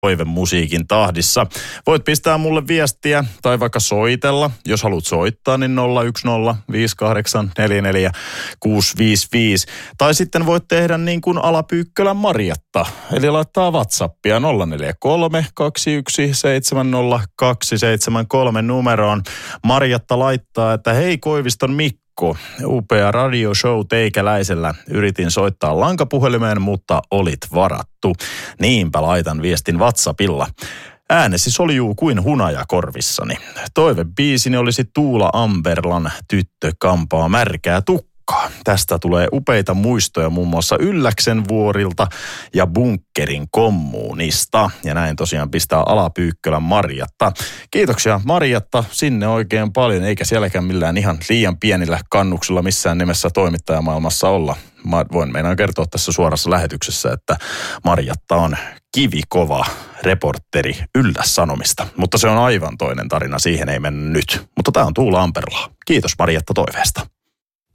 toivemusiikin tahdissa. Voit pistää mulle viestiä tai vaikka soitella. Jos haluat soittaa, niin 010 5844 655. Tai sitten voit tehdä niin kuin Alapyykkölän Marjatta. Eli laittaa WhatsAppia 043 2170 273 numeroon. Marjatta laittaa, että hei Koiviston Mikko. Upea radioshow teikäläisellä. Yritin soittaa lankapuhelimeen, mutta olit varattu. Niinpä laitan viestin WhatsAppilla. Äänesi soljuu kuin hunaja korvissani. Toivebiisini olisi Tuula Amberlan Tyttö kampaa märkää tukkaa. Tästä tulee upeita muistoja muun muassa Ylläksen vuorilta ja Bunkkerin kommuunista. Ja näin tosiaan pistää Alapyykkölän Marjatta. Kiitoksia Marjatta sinne oikein paljon, eikä sielläkään millään ihan liian pienillä kannuksilla missään nimessä toimittajamaailmassa olla. Voin meinaan kertoa tässä suorassa lähetyksessä, että Marjatta on kivikova reporteri Ylläs-Sanomista. Mutta se on aivan toinen tarina, siihen ei mennä nyt. Mutta tämä on Tuula Amberla. Kiitos Marjatta toiveesta.